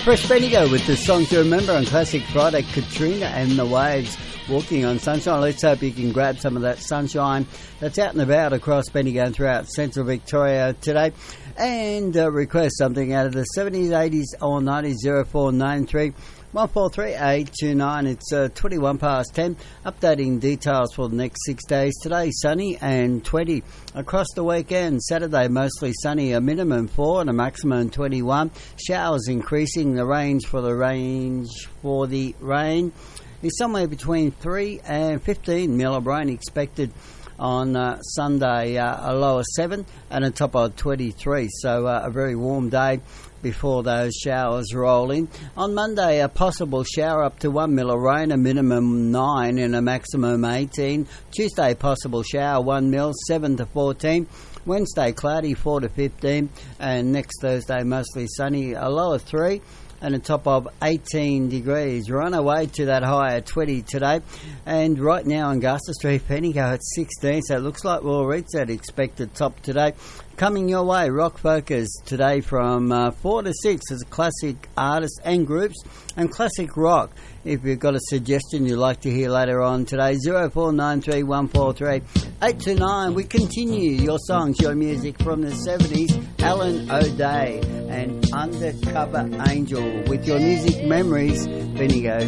Fresh Bendigo with the song to remember on Classic Friday, Katrina and the Waves, Walking on Sunshine. Let's hope you can grab some of that sunshine that's out and about across Bendigo and throughout central Victoria today, and request something out of the 70s, 80s or 90s. 0493 143 829. It's 21 past 10. Updating details for the next 6 days. Today sunny and 20 across the weekend. Saturday mostly sunny, a minimum 4 and a maximum 21. Showers increasing. The range for the rain is somewhere between 3 and 15 mil of rain expected on Sunday, a low of 7 and a top of 23. So a very warm day before those showers roll in. On Monday, a possible shower up to 1 mil of rain, a minimum 9 and a maximum 18. Tuesday, possible shower 1 mil, 7 to 14. Wednesday, cloudy 4 to 15. And next Thursday, mostly sunny, a low of 3 and a top of 18 degrees. We're on our way to that high at 20 today. And right now on Garster Street, Bendigo at 16. So it looks like we'll reach that expected top today. Coming your way, Rock Focus today from 4 to 6 as classic artists and groups and classic rock. If you've got a suggestion you'd like to hear later on today, 0493 143 829. We continue your songs, your music from the 70s. Alan O'Day and Undercover Angel with your music memories, Bendigo